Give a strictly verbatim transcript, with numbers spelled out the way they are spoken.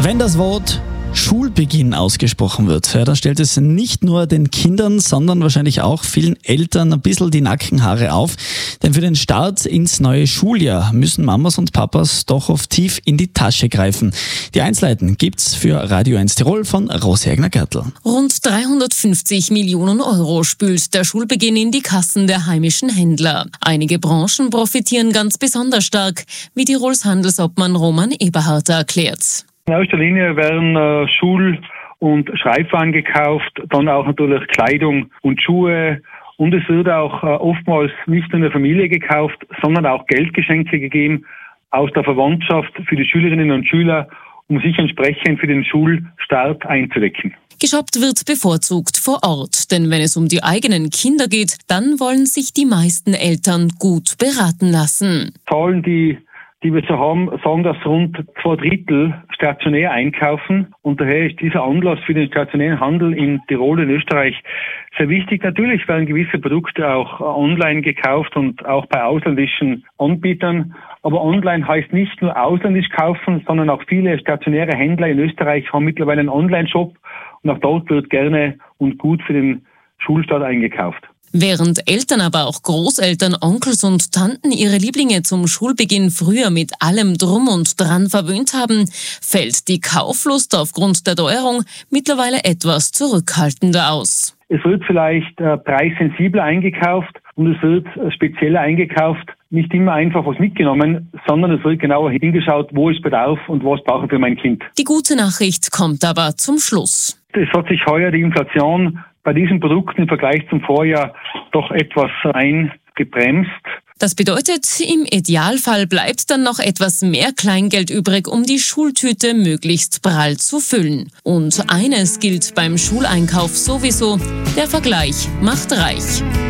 Wenn das Wort Schulbeginn ausgesprochen wird, ja, dann stellt es nicht nur den Kindern, sondern wahrscheinlich auch vielen Eltern ein bisschen die Nackenhaare auf. Denn für den Start ins neue Schuljahr müssen Mamas und Papas doch oft tief in die Tasche greifen. Die Einzelheiten gibt's für Radio eins Tirol von Rosi Egner-Gertl. Rund dreihundertfünfzig Millionen Euro spült der Schulbeginn in die Kassen der heimischen Händler. Einige Branchen profitieren ganz besonders stark, wie Tirols Handelsobmann Roman Eberhardt erklärt. In erster Linie werden äh, Schul- und Schreibwaren gekauft, dann auch natürlich Kleidung und Schuhe. Und es wird auch äh, oftmals nicht nur in der Familie gekauft, sondern auch Geldgeschenke gegeben aus der Verwandtschaft für die Schülerinnen und Schüler, um sich entsprechend für den Schulstart einzudecken. Geshoppt wird bevorzugt vor Ort, denn wenn es um die eigenen Kinder geht, dann wollen sich die meisten Eltern gut beraten lassen. Zahlen, die die wir so haben, sagen, dass rund zwei Drittel stationär einkaufen. Und daher ist dieser Anlass für den stationären Handel in Tirol und Österreich sehr wichtig. Natürlich werden gewisse Produkte auch online gekauft und auch bei ausländischen Anbietern. Aber online heißt nicht nur ausländisch kaufen, sondern auch viele stationäre Händler in Österreich haben mittlerweile einen Online-Shop. Und auch dort wird gerne und gut für den Schulstart eingekauft. Während Eltern, aber auch Großeltern, Onkels und Tanten ihre Lieblinge zum Schulbeginn früher mit allem Drum und Dran verwöhnt haben, fällt die Kauflust aufgrund der Teuerung mittlerweile etwas zurückhaltender aus. Es wird vielleicht äh, preissensibler eingekauft und es wird äh, spezieller eingekauft. Nicht immer einfach was mitgenommen, sondern es wird genauer hingeschaut, wo ist Bedarf und was brauche ich für mein Kind. Die gute Nachricht kommt aber zum Schluss. Es hat sich heuer die Inflation bei diesen Produkten im Vergleich zum Vorjahr doch etwas eingebremst. Das bedeutet, im Idealfall bleibt dann noch etwas mehr Kleingeld übrig, um die Schultüte möglichst prall zu füllen. Und eines gilt beim Schuleinkauf sowieso: der Vergleich macht reich.